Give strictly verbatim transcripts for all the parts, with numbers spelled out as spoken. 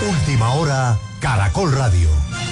Última hora, Caracol Radio.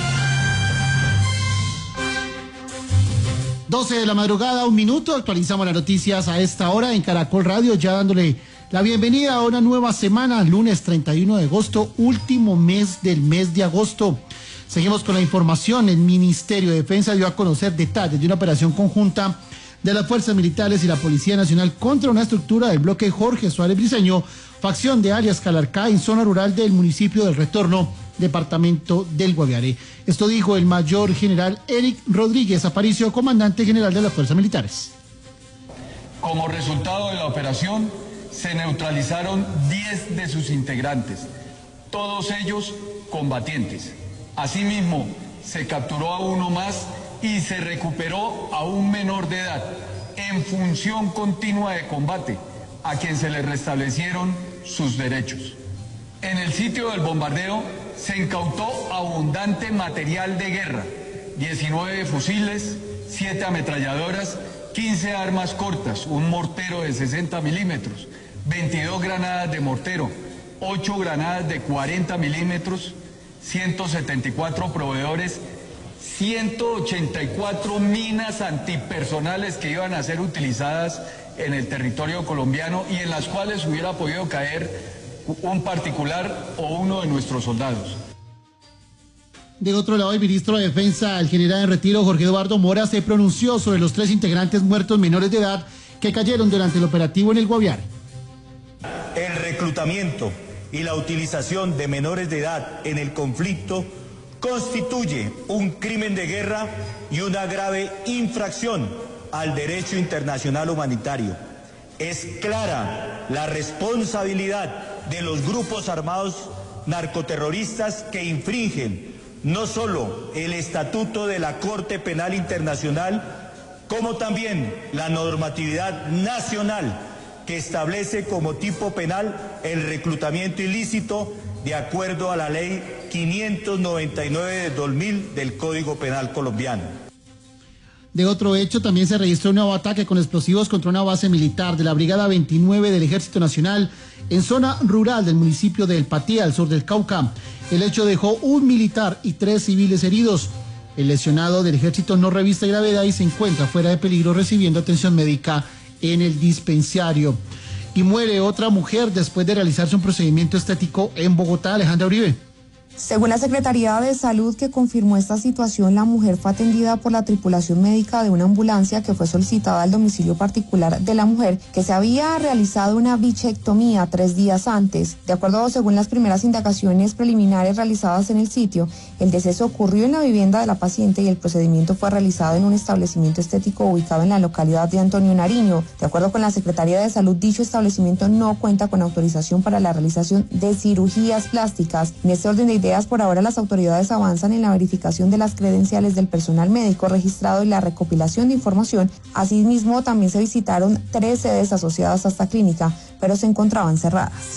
doce de la madrugada, un minuto, actualizamos las noticias a esta hora en Caracol Radio, ya dándole la bienvenida a una nueva semana, lunes treinta y uno de agosto, último mes del mes de agosto. Seguimos con la información. El Ministerio de Defensa dio a conocer detalles de una operación conjunta de las fuerzas militares y la Policía Nacional contra una estructura del bloque Jorge Suárez Briceño, facción de alias Calarcá, en zona rural del municipio del Retorno, departamento del Guaviare. Esto dijo el mayor general Eric Rodríguez Aparicio, comandante general de las fuerzas militares. Como resultado de la operación, se neutralizaron diez de sus integrantes, todos ellos combatientes. Asimismo, se capturó a uno más y se recuperó a un menor de edad en función continua de combate, a quien se le restablecieron sus derechos. En el sitio del bombardeo se incautó abundante material de guerra, diecinueve fusiles, siete ametralladoras, quince armas cortas, un mortero de sesenta milímetros, veintidós granadas de mortero, ocho granadas de cuarenta milímetros, ciento setenta y cuatro proveedores, ciento ochenta y cuatro minas antipersonales que iban a ser utilizadas en el territorio colombiano y en las cuales hubiera podido caer un particular o uno de nuestros soldados. De otro lado, el ministro de Defensa, el general en retiro Jorge Eduardo Mora, se pronunció sobre los tres integrantes muertos menores de edad que cayeron durante el operativo en el Guaviare. El reclutamiento y la utilización de menores de edad en el conflicto constituye un crimen de guerra y una grave infracción al derecho internacional humanitario. Es clara la responsabilidad de los grupos armados narcoterroristas que infringen no solo el estatuto de la Corte Penal Internacional, como también la normatividad nacional que establece como tipo penal el reclutamiento ilícito de acuerdo a la ley quinientos noventa y nueve de dos mil del Código Penal colombiano. De otro hecho, también se registró un nuevo ataque con explosivos contra una base militar de la Brigada veintinueve del Ejército Nacional en zona rural del municipio de El Patía, al sur del Cauca. El hecho dejó un militar y tres civiles heridos. El lesionado del ejército no reviste gravedad y se encuentra fuera de peligro recibiendo atención médica en el dispensario. Y muere otra mujer después de realizarse un procedimiento estético en Bogotá. Alejandra Uribe. Según la Secretaría de Salud, que confirmó esta situación, la mujer fue atendida por la tripulación médica de una ambulancia que fue solicitada al domicilio particular de la mujer, que se había realizado una bichectomía tres días antes. De acuerdo, según las primeras indagaciones preliminares realizadas en el sitio, el deceso ocurrió en la vivienda de la paciente y el procedimiento fue realizado en un establecimiento estético ubicado en la localidad de Antonio Nariño. De acuerdo con la Secretaría de Salud, dicho establecimiento no cuenta con autorización para la realización de cirugías plásticas. En este orden de ideas, por ahora las autoridades avanzan en la verificación de las credenciales del personal médico registrado y la recopilación de información. Asimismo, también se visitaron tres sedes asociadas a esta clínica, pero se encontraban cerradas.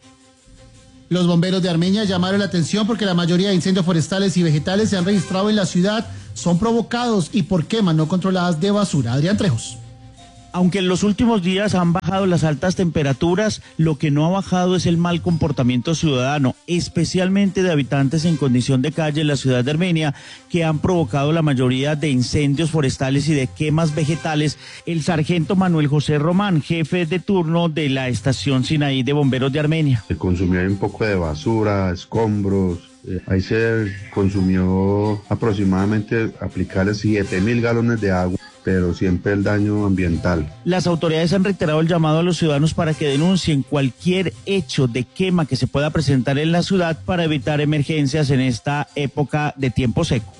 Los bomberos de Armenia llamaron la atención porque la mayoría de incendios forestales y vegetales se han registrado en la ciudad son provocados y por quemas no controladas de basura. Adrián Trejos. Aunque en los últimos días han bajado las altas temperaturas, lo que no ha bajado es el mal comportamiento ciudadano, especialmente de habitantes en condición de calle en la ciudad de Armenia, que han provocado la mayoría de incendios forestales y de quemas vegetales. El sargento Manuel José Román, jefe de turno de la estación Sinaí de Bomberos de Armenia. Se consumió un poco de basura, escombros. Eh, ahí se consumió aproximadamente aplicarle siete mil galones de agua, pero siempre el daño ambiental. Las autoridades han reiterado el llamado a los ciudadanos para que denuncien cualquier hecho de quema que se pueda presentar en la ciudad para evitar emergencias en esta época de tiempo seco.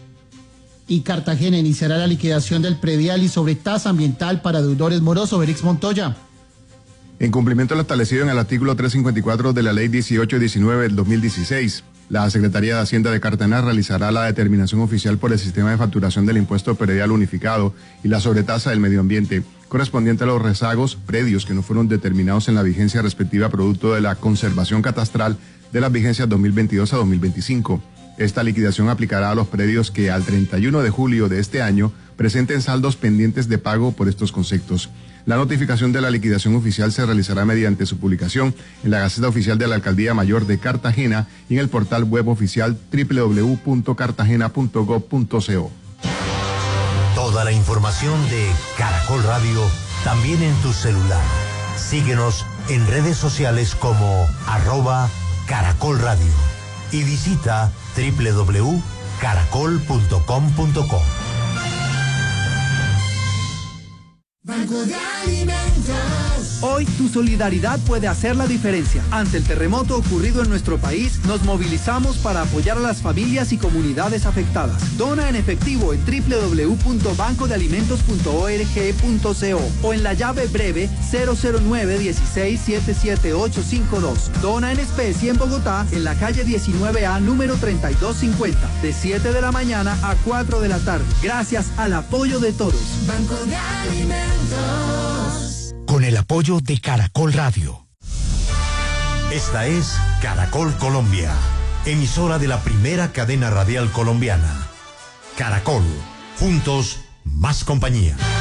Y Cartagena iniciará la liquidación del predial y sobre tasa ambiental para deudores morosos. Berix Montoya. En cumplimiento a lo establecido en el artículo trescientos cincuenta y cuatro de la Ley dieciocho diecinueve del dos mil dieciséis, la Secretaría de Hacienda de Cartagena realizará la determinación oficial por el sistema de facturación del impuesto predial unificado y la sobretasa del medio ambiente, correspondiente a los rezagos predios que no fueron determinados en la vigencia respectiva producto de la conservación catastral de las vigencias dos mil veintidós a dos mil veinticinco. Esta liquidación aplicará a los predios que al treinta y uno de julio de este año presenten saldos pendientes de pago por estos conceptos. La notificación de la liquidación oficial se realizará mediante su publicación en la Gaceta Oficial de la Alcaldía Mayor de Cartagena y en el portal web oficial doble u doble u doble u punto cartagena punto gob punto co. Toda la información de Caracol Radio también en tu celular. Síguenos en redes sociales como arroba Caracol Radio y visita doble u doble u doble u punto caracol punto com punto co. Banco de Alimentos. Hoy tu solidaridad puede hacer la diferencia. Ante el terremoto ocurrido en nuestro país, nos movilizamos para apoyar a las familias y comunidades afectadas. Dona en efectivo en doble u doble u doble u punto banco de alimentos punto org punto co o en la llave breve cero cero nueve dieciséis setenta y siete ochocientos cincuenta y dos. Dona en especie en Bogotá, en la calle diecinueve A, número treinta y dos cincuenta, de siete de la mañana a cuatro de la tarde. Gracias al apoyo de todos. Banco de Alimentos. Con el apoyo de Caracol Radio. Esta es Caracol Colombia, emisora de la primera cadena radial colombiana. Caracol, juntos, más compañía.